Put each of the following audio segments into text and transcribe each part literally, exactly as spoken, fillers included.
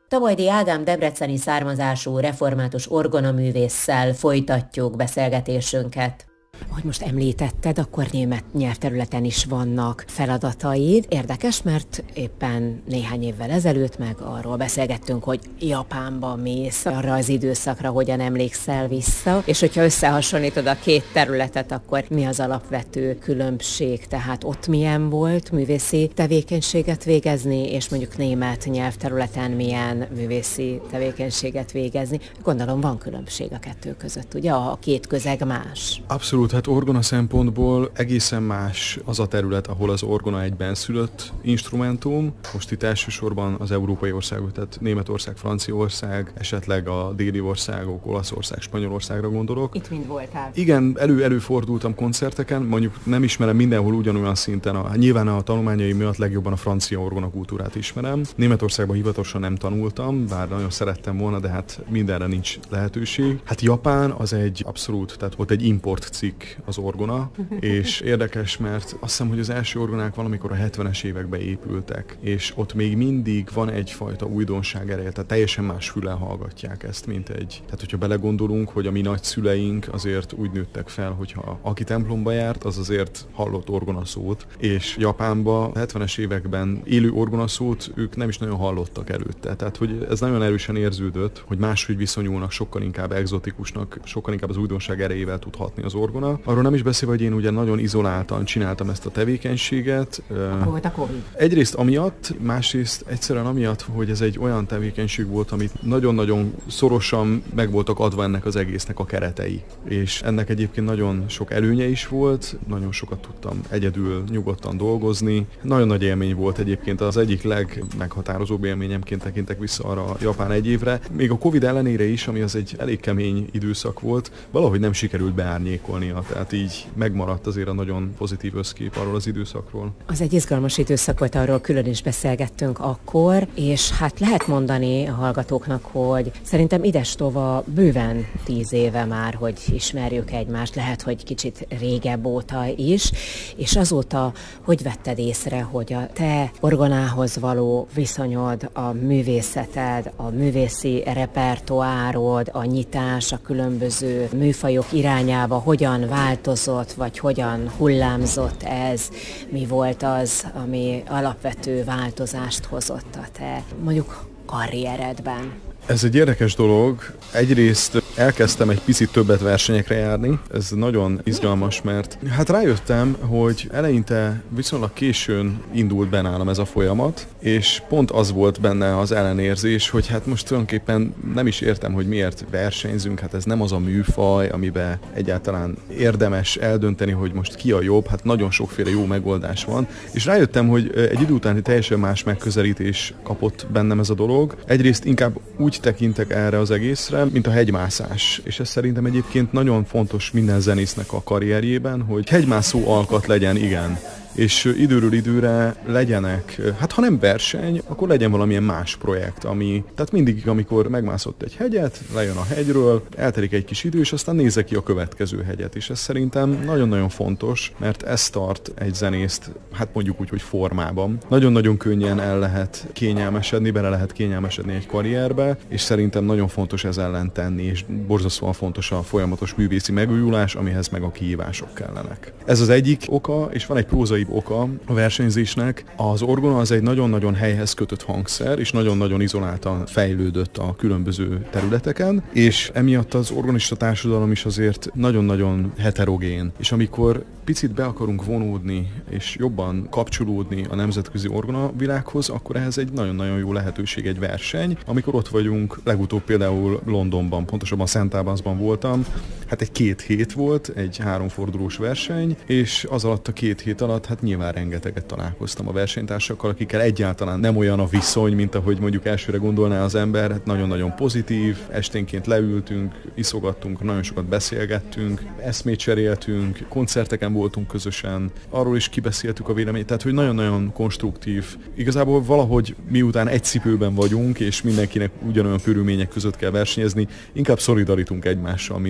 Tabajdi Ádám debreceni származású református orgonaművésszel folytatjuk beszélgetésünket. Hogy most említetted, akkor német nyelvterületen is vannak feladataid. Érdekes, mert éppen néhány évvel ezelőtt meg arról beszélgettünk, hogy Japánba mész, arra az időszakra hogyan emlékszel vissza, és hogyha összehasonlítod a két területet, akkor mi az alapvető különbség? Tehát ott milyen volt művészi tevékenységet végezni, és mondjuk német nyelvterületen milyen művészi tevékenységet végezni? Gondolom van különbség a kettő között, ugye? A két közeg más. Abszolút. Hát orgona szempontból egészen más az a terület, ahol az orgona egy benszülött instrumentum. Most itt elsősorban az európai országok, tehát Németország, Franciaország, esetleg a déli országok, Olaszország, Spanyolországra gondolok. Itt mind voltál? Igen, elő, előfordultam koncerteken, mondjuk nem ismerem mindenhol ugyanolyan szinten. A, nyilván a tanulmányaim miatt legjobban a francia orgona kultúrát ismerem. Németországban hivatalosan nem tanultam, bár nagyon szerettem volna, de hát mindenre nincs lehetőség. Hát Japán az egy abszolút, tehát volt egy import cikk az orgona, és érdekes, mert azt hiszem, hogy az első orgonák valamikor a hetvenes években épültek, és ott még mindig van egyfajta újdonság ereje, tehát teljesen más füllel hallgatják ezt, mint egy. Tehát, hogyha belegondolunk, hogy a mi nagyszüleink azért úgy nőttek fel, hogyha aki templomba járt, az azért hallott orgonaszót, és Japánban a hetvenes években élő orgonaszót ők nem is nagyon hallottak előtte. Tehát, hogy ez nagyon erősen érződött, hogy máshogy viszonyulnak, sokkal inkább egzotikusnak, sokkal inkább az újdonság erejével tud hatni az orgona. Arról nem is beszélve, hogy én ugye nagyon izoláltan csináltam ezt a tevékenységet. Akkor volt a Covid. Egyrészt amiatt, másrészt egyszerűen amiatt, hogy ez egy olyan tevékenység volt, amit nagyon-nagyon szorosan meg voltak adva ennek az egésznek a keretei. És ennek egyébként nagyon sok előnye is volt, nagyon sokat tudtam egyedül nyugodtan dolgozni. Nagyon nagy élmény volt egyébként, az egyik legmeghatározóbb élményemként tekintek vissza arra a japán egy évre. Még a Covid ellenére is, ami az egy elég kemény időszak volt, valahogy nem sikerült beárnyékolni. Tehát így megmaradt azért a nagyon pozitív összkép arról az időszakról. Az egy izgalmas időszak volt, arról külön is beszélgettünk akkor, és hát lehet mondani a hallgatóknak, hogy szerintem idestova bőven tíz éve már, hogy ismerjük egymást, lehet, hogy kicsit régebb óta is, és azóta hogy vetted észre, hogy a te orgonához való viszonyod, a művészeted, a művészi repertoárod, a nyitás, a különböző műfajok irányába hogyan változott, vagy hogyan hullámzott ez, mi volt az, ami alapvető változást hozott a te, mondjuk, karrieredben? Ez egy érdekes dolog. Egyrészt elkezdtem egy picit többet versenyekre járni. Ez nagyon izgalmas, mert hát rájöttem, hogy eleinte viszonylag későn indult be nálam ez a folyamat, és pont az volt benne az ellenérzés, hogy hát most tulajdonképpen nem is értem, hogy miért versenyzünk, hát ez nem az a műfaj, amiben egyáltalán érdemes eldönteni, hogy most ki a jobb, hát nagyon sokféle jó megoldás van, és rájöttem, hogy egy idő utáni teljesen más megközelítés kapott bennem ez a dolog. Egyrészt inkább úgy tekintek erre az egészre, mint a hegymászás. És ez szerintem egyébként nagyon fontos minden zenésznek a karrierjében, hogy hegymászó alkat legyen, igen. És időről időre legyenek, hát ha nem verseny, akkor legyen valamilyen más projekt, ami, tehát mindig, amikor megmászott egy hegyet, lejön a hegyről, eltelik egy kis idő, és aztán nézze ki a következő hegyet, és ez szerintem nagyon-nagyon fontos, mert ez tart egy zenészt, hát mondjuk úgy, hogy formában. Nagyon-nagyon könnyen el lehet kényelmesedni, bele lehet kényelmesedni egy karrierbe, és szerintem nagyon fontos ez ellen tenni, és borzasztóan fontos a folyamatos művészi megújulás, amihez meg a kihívások kellenek. Ez az egyik oka, és van egy prózai oka a versenyzésnek. Az orgona az egy nagyon-nagyon helyhez kötött hangszer, és nagyon-nagyon izoláltan fejlődött a különböző területeken, és emiatt az organista társadalom is azért nagyon-nagyon heterogén. És amikor picit be akarunk vonódni, és jobban kapcsolódni a nemzetközi orgona világhoz, akkor ehhez egy nagyon-nagyon jó lehetőség egy verseny. Amikor ott vagyunk, legutóbb például Londonban, pontosabban Szent Albансban voltam, hát egy két hét volt, egy háromfordulós verseny, és az alatt a két hét alatt hát nyilván rengeteget találkoztam a versenytársakkal, akikkel egyáltalán nem olyan a viszony, mint ahogy mondjuk elsőre gondolná az ember, hát nagyon-nagyon pozitív, esténként leültünk, iszogattunk, nagyon sokat beszélgettünk, eszmét cseréltünk, koncerteken voltunk közösen, arról is kibeszéltük a véleményt, tehát hogy nagyon-nagyon konstruktív. Igazából valahogy miután egy cipőben vagyunk, és mindenkinek ugyanolyan körülmények között kell versenyezni, inkább szolidarítunk egymással, mint ellenség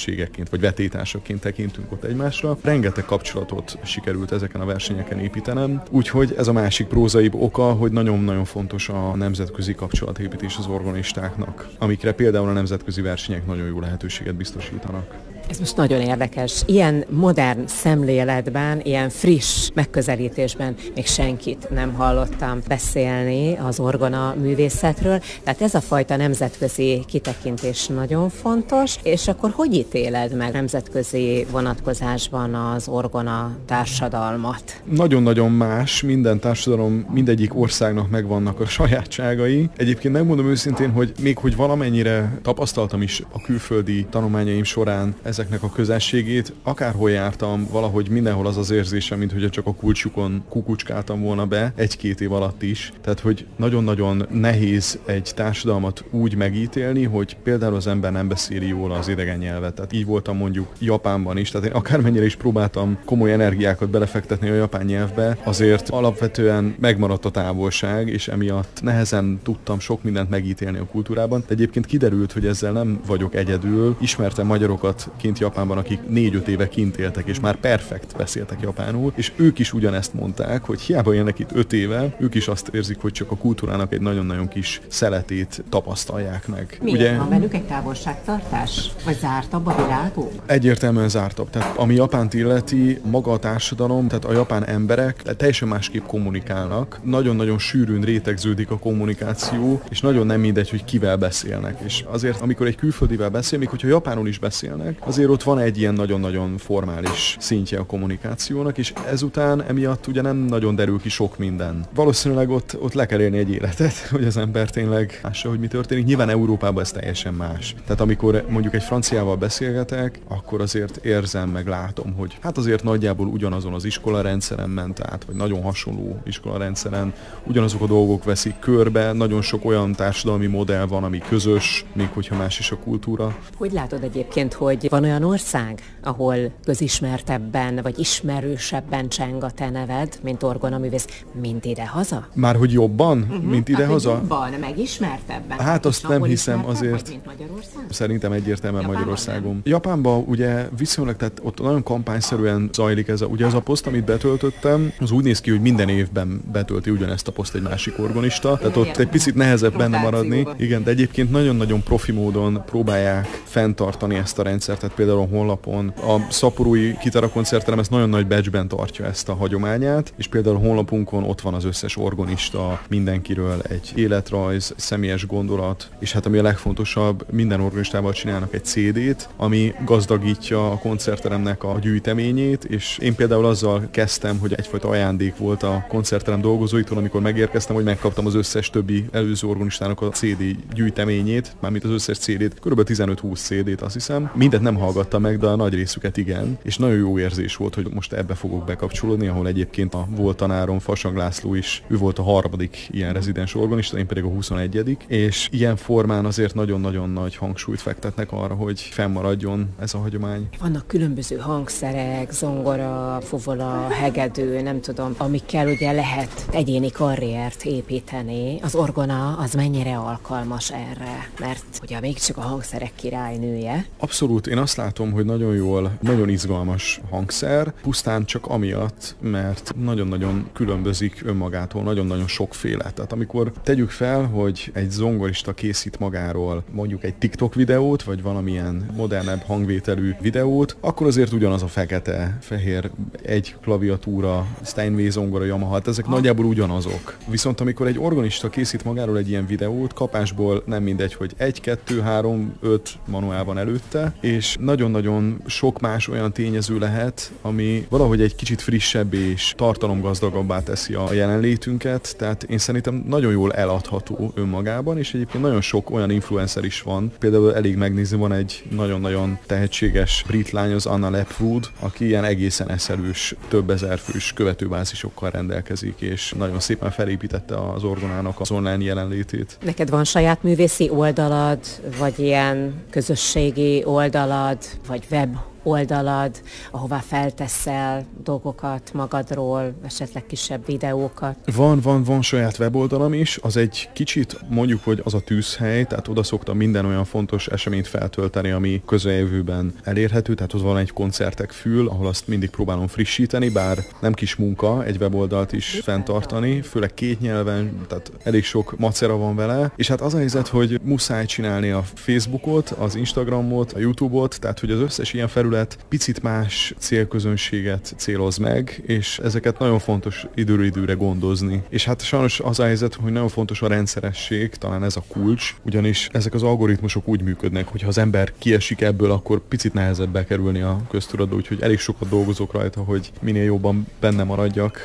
ellenségekként, vagy vetétársaként tekintünk ott egymásra. Rengeteg kapcsolatot sikerült ezeken a versenyeken építenem, úgyhogy ez a másik prózaibb oka, hogy nagyon-nagyon fontos a nemzetközi kapcsolatépítés az orgonistáknak, amikre például a nemzetközi versenyek nagyon jó lehetőséget biztosítanak. Ez most nagyon érdekes. Ilyen modern szemléletben, ilyen friss megközelítésben még senkit nem hallottam beszélni az orgona művészetről. Tehát ez a fajta nemzetközi kitekintés nagyon fontos, és akkor hogy ítéled meg nemzetközi vonatkozásban az orgona társadalmat? Nagyon-nagyon más, minden társadalom, mindegyik országnak megvannak a sajátságai. Egyébként megmondom őszintén, hogy még hogy valamennyire tapasztaltam is a külföldi tanulmányaim során ezeknek a közelségét, akárhol jártam, valahogy mindenhol az az érzésem, mintha csak a kulcsukon kukucskáltam volna be, egy-két év alatt is. Tehát, hogy nagyon-nagyon nehéz egy társadalmat úgy megítélni, hogy például az ember nem beszéli jól az idegen nyelvet. Tehát így voltam mondjuk Japánban is, tehát én akármennyire is próbáltam komoly energiákat belefektetni a japán nyelvbe, azért alapvetően megmaradt a távolság, és emiatt nehezen tudtam sok mindent megítélni a kultúrában. De egyébként kiderült, hogy ezzel nem vagyok egyedül. Ismertem magyarokat kint Japánban, akik négy-öt éve kint éltek, és már perfekt beszéltek japánul, és ők is ugyanezt mondták, hogy hiába élnek itt öt éve, ők is azt érzik, hogy csak a kultúrának egy nagyon-nagyon kis szeletét tapasztalják meg. Miért ugye, van velük egy távolságtartás? Vagy zártabb a világuk? Egyértelműen zártabb. Tehát ami Japánt illeti, maga a társadalom, tehát a japán emberek teljesen másképp kommunikálnak. Nagyon-nagyon sűrűn rétegződik a kommunikáció, és nagyon nem mindegy, hogy kivel beszélnek. És azért, amikor egy külföldivel beszél, még hogyha japánul is beszélnek, azért ott van egy ilyen nagyon-nagyon formális szintje a kommunikációnak, és ezután emiatt ugye nem nagyon derül ki sok minden. Valószínűleg ott, ott le kell élni egy életet, hogy az ember tényleg lássa, hogy mi történik. Nyilván Európában ez teljesen más. Tehát amikor mondjuk egy franciával beszélgetek, akkor azért érzem, meg látom, hogy hát azért nagyjából ugyanazon az iskolarendszeren ment át, vagy nagyon hasonló iskolarendszeren, ugyanazok a dolgok veszik körbe, nagyon sok olyan társadalmi modell van, ami közös, még hogyha más is a kultúra. Hogy látod egyébként, hogy van olyan ország, ahol közismertebben, vagy ismerősebben cseng a te neved, mint orgonaművész, mint idehaza? Már hogy jobban, uh-huh. mint idehaza? Hát, jobban, megismertebben. Hát azt nem hiszem azért. Mint Magyarország? Szerintem egyértelműen Japánban Magyarországon. Nem. Japánban ugye viszonylag, tehát ott nagyon kampányszerűen zajlik ez a, ugye az a poszt, amit betöltöttem, az úgy néz ki, hogy minden évben betölti ugyanezt a poszt egy másik orgonista, tehát ott egy picit nehezebb benne maradni. Igen, de egyébként nagyon-nagyon profi módon próbálják fenntartani ezt a rendszert, tehát például a honlapon a szaporui kitarakoncerterem ezt nagyon nagy badge-ben tartja ezt a hagyományát, és például a honlapunkon ott van az összes orgonista, mindenkiről egy életrajz, személyes gondolat, és hát ami a legfontosabb, minden organistával csinálnak egy cé dét, ami gazdagítja a koncertteremnek a gyűjteményét, és én például azzal kezdtem, hogy egyfajta ajándék volt a koncertterem dolgozóitól, amikor megérkeztem, hogy megkaptam az összes többi előző organistának a cé dé gyűjteményét, mármint az összes cé dét, kb. tizenöt-húsz cé dét azt hiszem. Mindent nem hallgattam meg, de a nagy részüket igen, és nagyon jó érzés volt, hogy most ebbe fogok bekapcsolódni, ahol egyébként a volt tanárom, Fasag László is, ő volt a harmadik ilyen rezidens organista, én pedig a huszonegyedik, és ilyen formán azért nagyon-nagyon nagy hangsúlyt fektetnek arra, hogy fennmaradjon ez a hagyomány. Vannak különböző hangszerek, zongora, fuvola, hegedű, nem tudom, amikkel ugye lehet egyéni karriert építeni. Az orgona az mennyire alkalmas erre? Mert ugye még csak a hangszerek királynője. Abszolút, én azt látom, hogy nagyon jól, nagyon izgalmas hangszer, pusztán csak amiatt, mert nagyon-nagyon különbözik önmagától, nagyon-nagyon sokféle. Tehát amikor tegyük fel, hogy egy zongorista készít magáról mondjuk egy TikTok videót, vagy valamilyen modernebb hangvételű videót, akkor azért ugyanaz a fekete, fehér, egy klaviatúra, Steinway zongora, Yamaha, hát ezek ha. nagyjából ugyanazok. Viszont amikor egy organista készít magáról egy ilyen videót, kapásból nem mindegy, hogy egy, kettő, három, öt manuál van előtte, és nagyon-nagyon sok más olyan tényező lehet, ami valahogy egy kicsit frissebb és tartalomgazdagabbá teszi a jelenlétünket, tehát én szerintem nagyon jól eladható önmagában, és egyébként nagyon sok olyan influencer is van. Például elég megnézni, van egy nagyon-nagyon tehetséges brit lány, az Anna Lepwood, aki ilyen egészen eszelős, több ezer fős követőbázisokkal rendelkezik, és nagyon szépen felépítette az orgonának az online jelenlétét. Neked van saját művészi oldalad, vagy ilyen közösségi oldalad, vagy web oldalad, ahová felteszel dolgokat magadról, esetleg kisebb videókat? Van, van, van saját weboldalam is, az egy kicsit mondjuk, hogy az a tűzhely, tehát oda szoktam minden olyan fontos eseményt feltölteni, ami közeljövőben elérhető, tehát ott van egy koncertek fül, ahol azt mindig próbálom frissíteni, bár nem kis munka egy weboldalt is fenntartani, főleg két nyelven, tehát elég sok macera van vele, és hát az a helyzet, hogy muszáj csinálni a Facebookot, az Instagramot, a YouTube-ot, tehát hogy az összes ilyen felület picit más célközönséget céloz meg, és ezeket nagyon fontos időről időre gondozni. És hát sajnos az a helyzet, hogy nagyon fontos a rendszeresség, talán ez a kulcs, ugyanis ezek az algoritmusok úgy működnek, hogy ha az ember kiesik ebből, akkor picit nehezebb bekerülni a köztudatba, úgyhogy elég sokat dolgozok rajta, hogy minél jobban benne maradjak